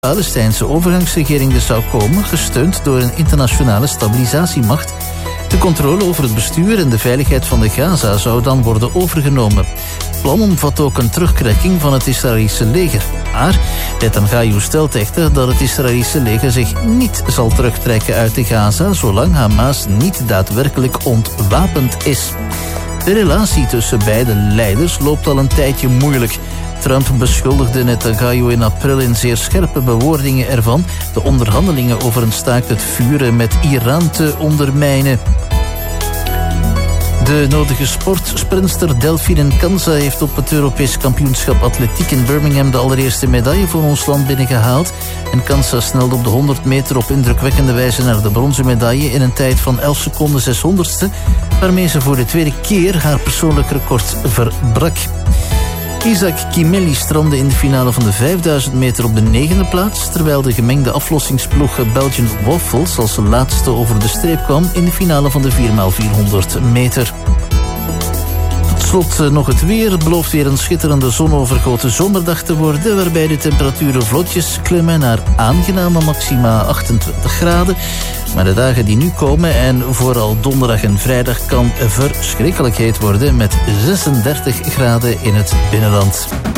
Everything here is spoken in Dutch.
De Palestijnse overgangsregering dus zou komen, gesteund door een internationale stabilisatiemacht. De controle over het bestuur en de veiligheid van de Gaza zou dan worden overgenomen. Het plan omvat ook een terugtrekking van het Israëlische leger. Maar Netanyahu stelt echter dat het Israëlische leger zich niet zal terugtrekken uit de Gaza zolang Hamas niet daadwerkelijk ontwapend is. De relatie tussen beide leiders loopt al een tijdje moeilijk. Trump beschuldigde Netanyahu in april in zeer scherpe bewoordingen ervan de onderhandelingen over een staakt het vuren met Iran te ondermijnen. De nodige sportsprinster Delphine Kansa heeft op het Europees kampioenschap atletiek in Birmingham de allereerste medaille voor ons land binnengehaald. En Kansa snelde op de 100 meter op indrukwekkende wijze naar de bronzen medaille in een tijd van 11 seconden 600ste, waarmee ze voor de tweede keer haar persoonlijk record verbrak. Isaac Kimeli strandde in de finale van de 5000 meter op de 9e plaats, terwijl de gemengde aflossingsploeg Belgian Waffles als laatste over de streep kwam in de finale van de 4x400 meter. Tot slot nog het weer. Het belooft weer een schitterende zonovergoten zomerdag te worden, waarbij de temperaturen vlotjes klimmen naar aangename maxima 28 graden. Maar de dagen die nu komen en vooral donderdag en vrijdag kan verschrikkelijk heet worden met 36 graden in het binnenland.